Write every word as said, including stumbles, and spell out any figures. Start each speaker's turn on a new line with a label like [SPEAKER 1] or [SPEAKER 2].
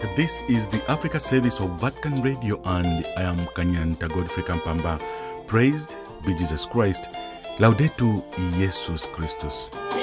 [SPEAKER 1] This is the Africa service of Vatican Radio, and I am Kanyanta Godfrey Kampamba. Praised be Jesus Christ. Laudetur Jesus Christus.